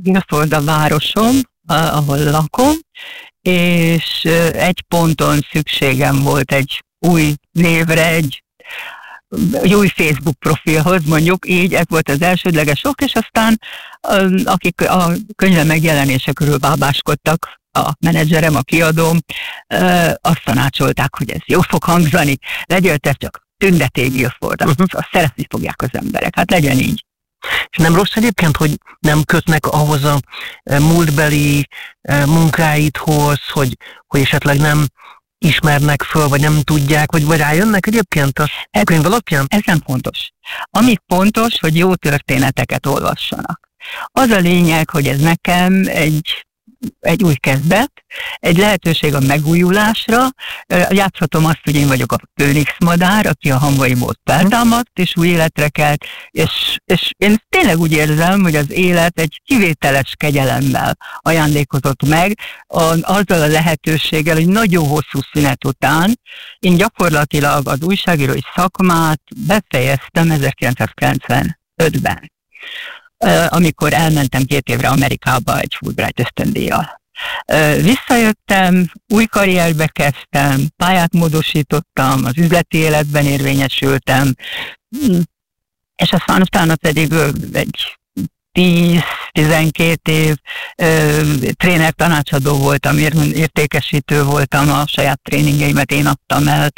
Guildford a városom, ahol lakom, és egy ponton szükségem volt egy új névre, egy új Facebook profilhoz, mondjuk így, ez volt az elsődleges ok, és aztán akik a könyvem megjelenése körül bábáskodtak, a menedzserem, a kiadóm, azt tanácsolták, hogy ez jó fog hangzani, legyél te csak Tündeté Guildford, azt szeretni fogják az emberek, hát legyen így. És nem rossz egyébként, hogy nem kötnek ahhoz a múltbeli munkáidhoz, hogy esetleg nem ismernek föl, vagy nem tudják, vagy rájönnek egyébként a könyv alapján? Ez nem fontos. Ami fontos, hogy jó történeteket olvassanak. Az a lényeg, hogy ez nekem egy új kezdet, egy lehetőség a megújulásra. Játszhatom azt, hogy én vagyok a főnix madár, aki a hamvaiból feltámadt, és új életre kelt, és én tényleg úgy érzem, hogy az élet egy kivételes kegyelemmel ajándékozott meg, azzal a lehetőséggel, hogy nagyon hosszú szünet után én gyakorlatilag az újságírói szakmát befejeztem 1995-ben. Amikor elmentem 2 évre Amerikába egy Fulbright ösztöndíjjal. Visszajöttem, új karrierbe kezdtem, pályát módosítottam, az üzleti életben érvényesültem, és aztán utána pedig egy 10-12 év tréner tanácsadó voltam, értékesítő voltam, a saját tréningeimet én adtam el,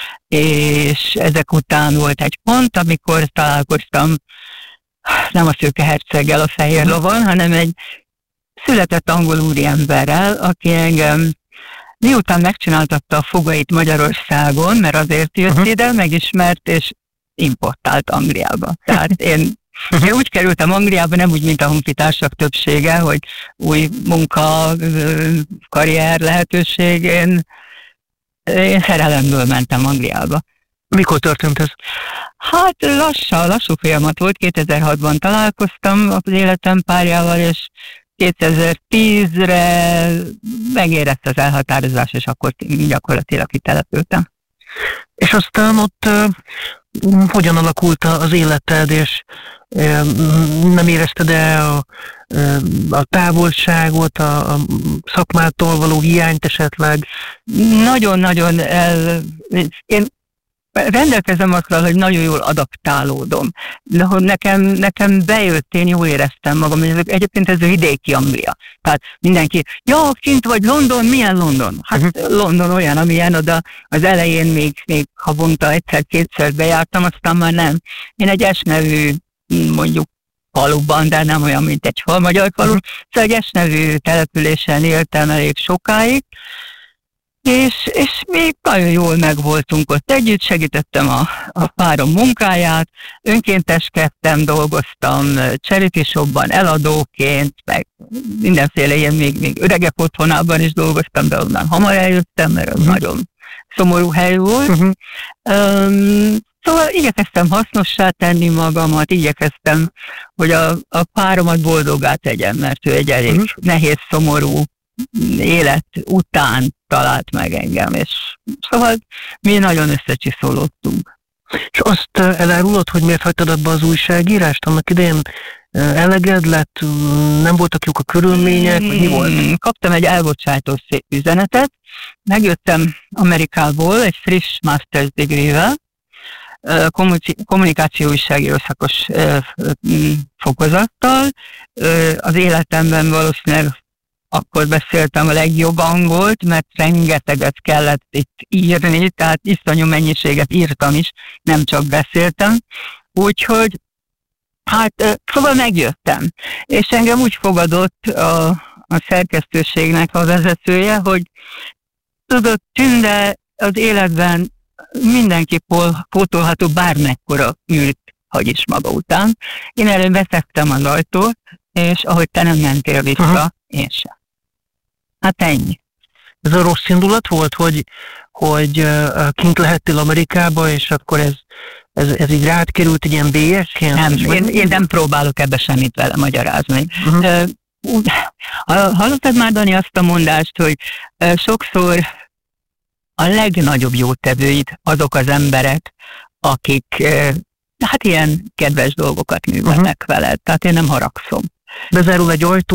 és ezek után volt egy pont, amikor találkoztam nem a szőke herceggel a fehér lovon, hanem egy született angol úriemberrel, aki engem miután megcsináltatta a fogait Magyarországon, mert azért jött ide, megismert, és importált Angliába. Tehát én úgy kerültem Angliába, nem úgy, mint a honfitársak többsége, hogy új munka, karrier lehetőség. Én szerelemből mentem Angliába. Mikor történt ez? Hát lassú folyamat volt, 2006-ban találkoztam az életem párjával, és 2010-re megérett az elhatározás, és akkor gyakorlatilag kitelepültem. És aztán ott hogyan alakult az életed, és nem érezted-e a távolságot, a szakmától való hiányt esetleg? Nagyon-nagyon én rendelkezem azzal, hogy nagyon jól adaptálódom. De hogy nekem bejött, én jól éreztem magam. Egyébként ez a vidéki Anglia. Tehát mindenki, kint vagy London, milyen London? Hát London olyan, amilyen oda az elején még havonta egyszer-kétszer bejártam, aztán már nem. Én egy S nevű, mondjuk faluban, de nem olyan, mint egy magyar falu. Szóval egy S nevű településen éltem elég sokáig, és még nagyon jól megvoltunk ott együtt, segítettem a párom munkáját, önkénteskedtem, dolgoztam charity shopban, eladóként, meg mindenféle ilyen, még öregek otthonában is dolgoztam, de onnan hamar eljöttem, mert az nagyon szomorú hely volt. Szóval igyekeztem hasznossá tenni magamat, igyekeztem, hogy a páromat boldoggá tegyem, mert ő egy elég nehéz, szomorú élet után talált meg engem, és szóval mi nagyon összecsiszolódtunk. És azt elárulod, hogy miért hagytad abba az újságírást? Annak idején eleged lett, nem voltak jók a körülmények, vagy mi volt? Kaptam egy elbocsátó szép üzenetet, megjöttem Amerikából egy friss master's degree-vel, kommunikáció újságíró szakos fokozattal. Az életemben valószínűleg akkor beszéltem a legjobb angolt, mert rengeteget kellett itt írni, tehát iszonyú mennyiséget írtam is, nem csak beszéltem. Úgyhogy, hát szóval megjöttem. És engem úgy fogadott a szerkesztőségnek a vezetője, hogy tudod, Tünde, az életben mindenki pótolható bármekkora űrt hagy is maga után. Én előbb betettem az ajtót, és ahogy te nem mentél vissza, én sem. Hát ennyi. Ez a rossz indulat volt, hogy kint lehettél Amerikába, és akkor ez így rád került egy ilyen bélyegként? Nem, én nem próbálok ebbe semmit vele magyarázni. Hallottad már, Dani, azt a mondást, hogy sokszor a legnagyobb jótevőid azok az emberek, akik hát ilyen kedves dolgokat művelnek veled. Tehát én nem haragszom. Bezárul egy ajtó,